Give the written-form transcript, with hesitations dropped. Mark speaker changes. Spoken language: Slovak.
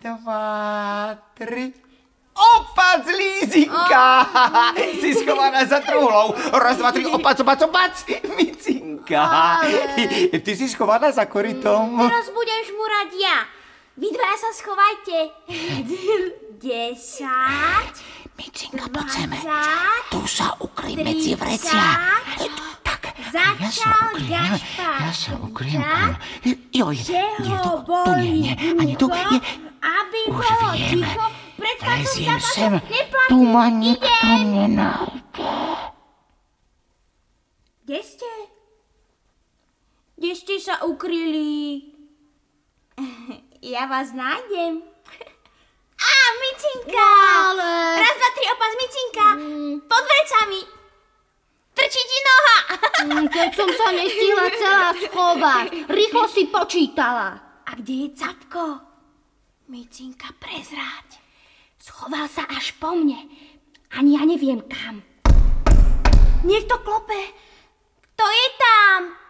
Speaker 1: 2, 3. Opac, Lízinka! Si schovaná za truhlou. 1, 2, 3, opac, Micinka. Ty si schovaná za korytom.
Speaker 2: Teraz budem šmurať ja. Vy dvaja sa schovajte. 10.
Speaker 3: Micinka, poď seme. Tu sa ukryj medzi vrecia. Tak,
Speaker 2: Začal Gašpar.
Speaker 3: Ja sa ukryjem. Joj,
Speaker 2: Že
Speaker 3: nie
Speaker 2: ho
Speaker 3: tu
Speaker 2: boli
Speaker 3: nie. Ani tu nie.
Speaker 2: aby
Speaker 3: Už
Speaker 2: bolo
Speaker 3: viem.
Speaker 2: ticho. Pred
Speaker 3: Leziem
Speaker 2: zápasom
Speaker 3: sem.
Speaker 2: neplatí.
Speaker 3: Tu ma nikto nenájde.
Speaker 2: Kde ste? Kde ste sa ukryli? Ja vás nájdem. Á, Micinka!
Speaker 4: Ale...
Speaker 2: 1, 2, 3, opas, Micinka! Pod vrecami! Trčí ti noha!
Speaker 4: Keď som sa nestihla celá schovať, rýchlo si počítala.
Speaker 2: A kde je Capko? Micinka, prezráť. Schoval sa až po mne. Ani ja neviem kam. Niekto klope. Kto je tam?